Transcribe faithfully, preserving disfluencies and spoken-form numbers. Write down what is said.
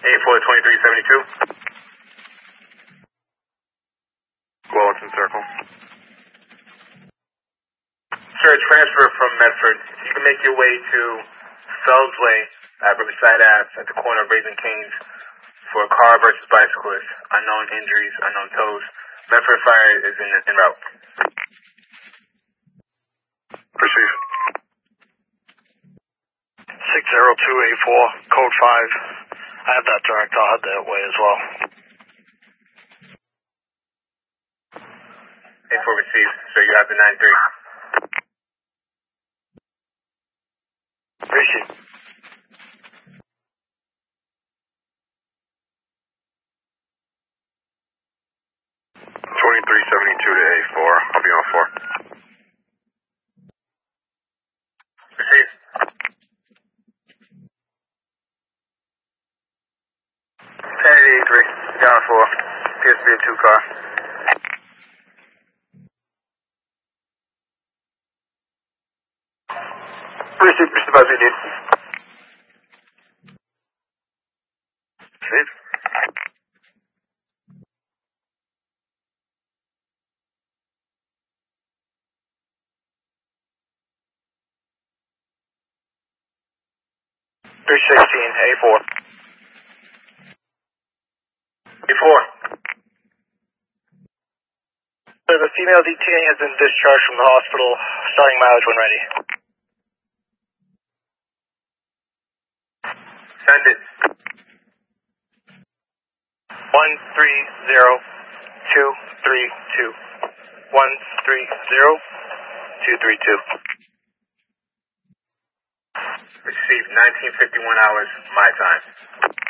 eight four twenty-three seventy-two. Wellington Circle. Sir, transfer from Medford. You can make your way to Fells Way at Riverside Ave at the corner of Raising Canes for a car versus bicyclist. Unknown injuries, unknown tows. Medford Fire is in, en route. Proceed. six zero two eight four, code five. I have that direct. I'll head that way as well. eight four received. So you have the nine three. Appreciate it. twenty-three seventy-two to A four. I'll be on four. Received. Kennedy eight three. Down four. Appears to be a two car. Received, Mister Busby, dude. Received. three sixteen, A four. A four. So the female detainee has been discharged from the hospital, starting mileage when ready. Send it. One three zero two three two. One three zero two three two. Received nineteen fifty-one hours, my time.